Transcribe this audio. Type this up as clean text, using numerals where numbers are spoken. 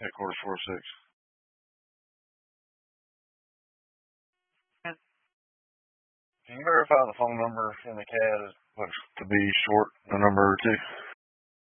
Headquarters 406. Can you verify the phone number in the CAD looks to be short a number or two?